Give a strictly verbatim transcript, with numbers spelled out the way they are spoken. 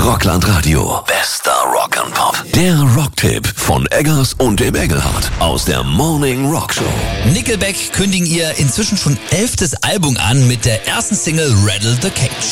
Rockland Radio. Bester Rock and Pop. Der Rocktipp von Eggers und dem Engelhardt aus der Morning Rock Show. Nickelback kündigen ihr inzwischen schon elftes Album an mit der ersten Single Rattle the Cage.